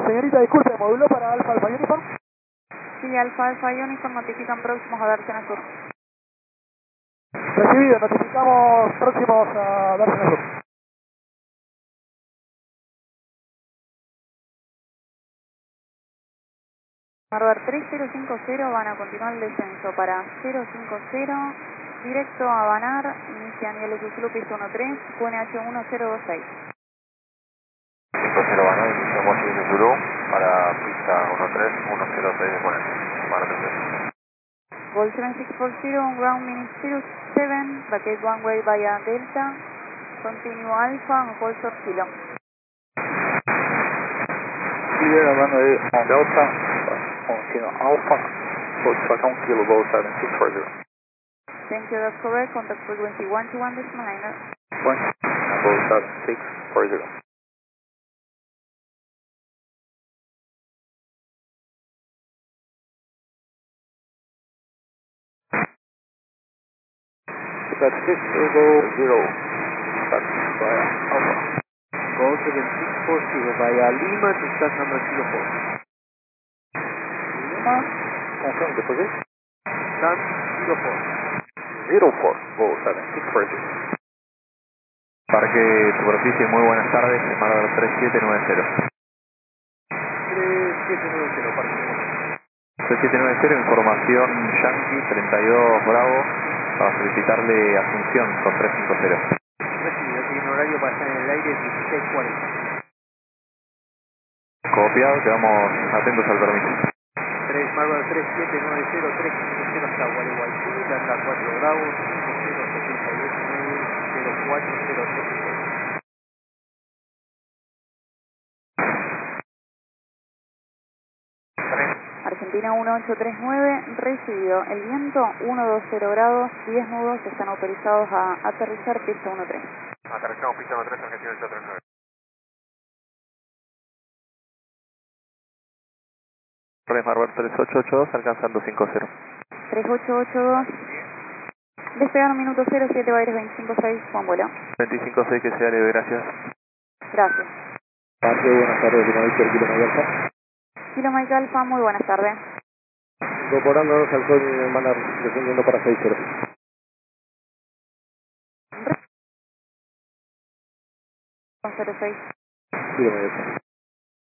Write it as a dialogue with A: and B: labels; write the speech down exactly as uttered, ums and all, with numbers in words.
A: Señorita, disculpe, módulo para Alfa Alfa Uniform.
B: Sí, Alfa Alfa Uniform notifican próximos a Dársena Sur.
A: Recibido, notificamos próximos a Dársena Sur.
B: Harvard tres cero cinco cero van a continuar el descenso para cero cinco cero, directo a Banar, inicia Niel Ususlu, piso uno tres, Q N H uno cero dos seis.
C: cinco cero Banar, iniciamos Niel Ususlu para pista uno tres uno cero seis de Q N H. Banar tres.
B: Vol seven six four zero, on ground minute zero seven, vacate one way via Delta, continue Alpha, on hold short kilo.
D: Clear, runway on Delta, continue Alpha, hold short on kilo, Vol seven six four zero.
B: Thank you, that's correct, contact frequency one two one decimal nine.
D: One, Vol seven six four zero. That's six Eagle zero. That's via Alpha. Vol seven six four zero via Lima to start number zero four. Lima, confirm the position. Start zero four. zero four, Vol seven six four zero.
C: Parque Superficie, muy buenas tardes, Harvard tres siete nueve cero.
D: tres siete nueve cero, Parque.
C: tres siete nueve cero, información Yankee treinta y dos Bravo, para solicitarle Asunción con tres cinco cero.
D: Recibido, tiene horario para estar en el aire dieciséis cuarenta.
C: Copiado, quedamos atentos al permiso.
D: tres Marvel tres siete nueve cero, tres cinco cero hasta Gualeguaychú, Delta cuatro Bravo, cinco cero setenta y ocho nueve, cero cuatro cero tres seis.
B: Argentina uno ocho tres nueve, recibido. El viento uno dos cero grados, diez nudos están autorizados a aterrizar pista uno tres.
C: Aterrizamos pista uno tres, Argentina ocho tres nueve. tres Marvel tres ocho ocho dos, alcanzando cinco cero.
B: tres ocho ocho dos, despegar un minuto cero siete, Baires veinticinco seis, Juan Vuelo.
C: veinticinco seis que sea leve, gracias.
B: Gracias.
A: Parque, buenas tardes, Lima Víctor, Kilo Miguel Alfa.
B: Kilo Mike Alfa, muy buenas tardes.
A: Incorporándonos al sol y Banar, descendiendo para seis cero.
B: cero seis.
A: Kilo Miguel Alfa.